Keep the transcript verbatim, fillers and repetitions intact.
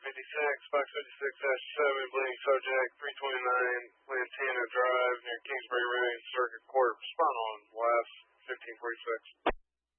fifty-six, box fifty-six dash seven, bleeding subject, three twenty-nine, Lantana Drive, near Kingsbury Range, Circuit Court. Respond on last fifteen forty-six.